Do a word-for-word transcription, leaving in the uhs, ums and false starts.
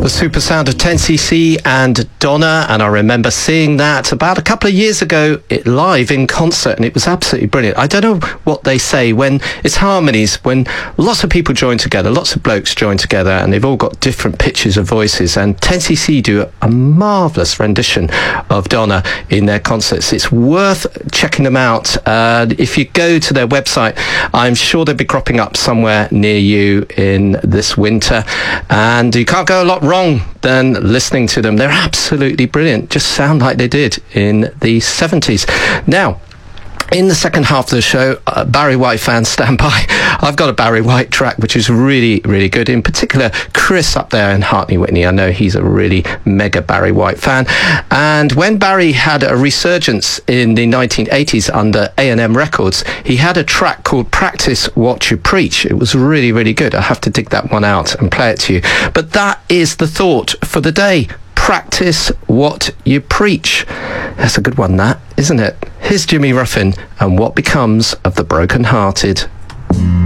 The super sound of ten C C and Donna, and I remember seeing that about a couple of years ago it live in concert, and it was absolutely brilliant. I don't know what they say when it's harmonies, when lots of people join together, lots of blokes join together, and they've all got different pitches of voices, and ten C C do a marvellous rendition of Donna in their concerts. It's worth checking them out. Uh, if you go to their website, I'm sure they'll be cropping up somewhere near you in this winter, and you can't go a lot wrong than listening to them. They're absolutely brilliant, just sound like they did in the seventies. Now, in the second half of the show, uh, Barry White fans, stand by. I've got a Barry White track which is really, really good. In particular, Chris up there in Hartney Whitney, I know he's a really mega Barry White fan. And when Barry had a resurgence in the nineteen eighties under A and M Records, he had a track called Practice What You Preach. It was really, really good. I have to dig that one out and play it to you. But that is the thought for the day. Practice what you preach. That's a good one, that, isn't it? Here's Jimmy Ruffin and What Becomes of the Broken-Hearted.